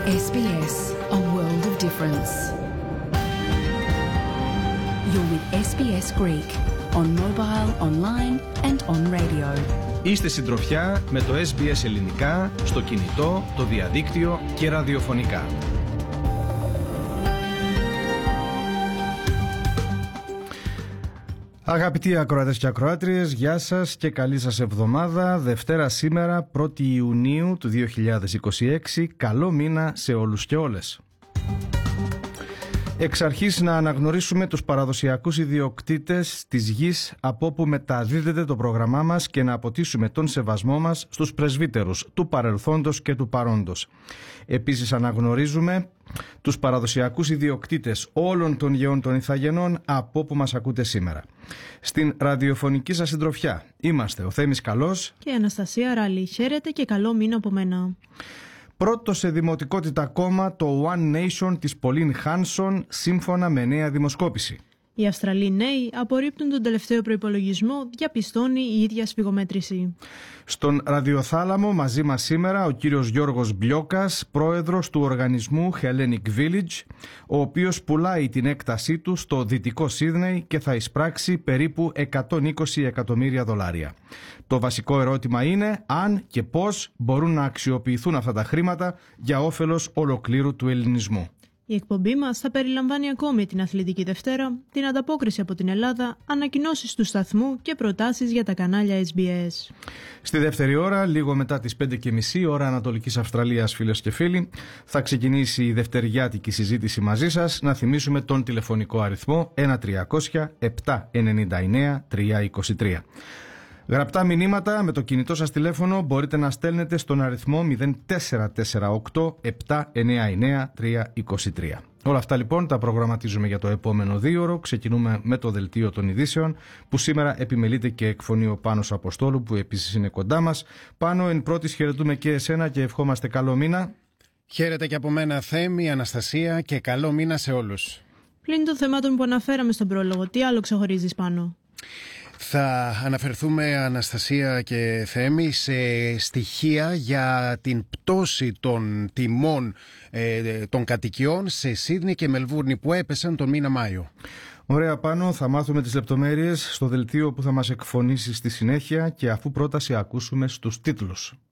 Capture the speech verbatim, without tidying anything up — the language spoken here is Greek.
ες μπι ες, a world of difference. You're with ες μπι ες Greek, on mobile, online and on radio. Είστε συντροφιά με το ες μπι ες Ελληνικά, στο κινητό, το διαδίκτυο και ραδιοφωνικά. Αγαπητοί ακροατές και ακροάτριες, γεια σας και καλή σας εβδομάδα. Δευτέρα σήμερα, πρώτη Ιουνίου του δύο χιλιάδες είκοσι έξι. Καλό μήνα σε όλους και όλες. Εξ αρχής να αναγνωρίσουμε τους παραδοσιακούς ιδιοκτήτες της γης από όπου μεταδίδεται το πρόγραμμά μας και να αποτίσουμε τον σεβασμό μας στους πρεσβύτερους του παρελθόντος και του παρόντος. Επίσης αναγνωρίζουμε τους παραδοσιακούς ιδιοκτήτες όλων των γεών των Ιθαγενών από όπου μας ακούτε σήμερα. Στην ραδιοφωνική σας συντροφιά είμαστε ο Θέμης Καλός και η Αναστασία Ράλη. Χαίρετε και καλό μήνα από μένα. Πρώτο σε δημοτικότητα κόμμα το One Nation της Πολίν Χάνσον, σύμφωνα με νέα δημοσκόπηση. Οι Αυστραλοί νέοι απορρίπτουν τον τελευταίο προϋπολογισμό, διαπιστώνει η ίδια σφυγομέτρηση. Στον ραδιοθάλαμο μαζί μας σήμερα ο κύριος Γιώργος Μπλιόκας, πρόεδρος του οργανισμού Hellenic Village, ο οποίος πουλάει την έκτασή του στο δυτικό Σίδνεϊ και θα εισπράξει περίπου εκατόν είκοσι εκατομμύρια δολάρια. Το βασικό ερώτημα είναι αν και πώς μπορούν να αξιοποιηθούν αυτά τα χρήματα για όφελος ολοκλήρου του ελληνισμού. Η εκπομπή μας θα περιλαμβάνει ακόμη την Αθλητική Δευτέρα, την ανταπόκριση από την Ελλάδα, ανακοινώσεις του σταθμού και προτάσεις για τα κανάλια ες μπι ες. Στη δεύτερη ώρα, λίγο μετά τις πέντε και μισή ώρα Ανατολικής Αυστραλίας, φίλες και φίλοι, θα ξεκινήσει η δευτεριάτικη συζήτηση μαζί σας. Να θυμίσουμε τον τηλεφωνικό αριθμό ένα τριακόσια επτά ενενήντα εννέα τριακόσια είκοσι τρία. Γραπτά μηνύματα με το κινητό σας τηλέφωνο μπορείτε να στέλνετε στον αριθμό μηδέν τέσσερα τέσσερα οκτώ επτά εννέα εννέα τριακόσια είκοσι τρία. Όλα αυτά λοιπόν τα προγραμματίζουμε για το επόμενο δίωρο. Ξεκινούμε με το δελτίο των ειδήσεων που σήμερα επιμελείται και εκφωνεί ο Πάνος Αποστόλου, που επίσης είναι κοντά μας. Πάνο, εν πρώτης χαιρετούμε και εσένα και ευχόμαστε καλό μήνα. Χαίρετε και από μένα, Θέμη, Αναστασία, και καλό μήνα σε όλους. Πλην των θεμάτων που αναφέραμε στον πρόλογο, τι άλλο ξεχωρίζεις, Πάνο? Θα αναφερθούμε, Αναστασία και Θέμη, σε στοιχεία για την πτώση των τιμών ε, των κατοικιών σε Σίδνεϊ και Μελβούρνη που έπεσαν τον μήνα Μάιο. Ωραία, Πάνο, θα μάθουμε τις λεπτομέρειες στο δελτίο που θα μας εκφωνήσει στη συνέχεια, και αφού πρώτα σε ακούσουμε στους τίτλους.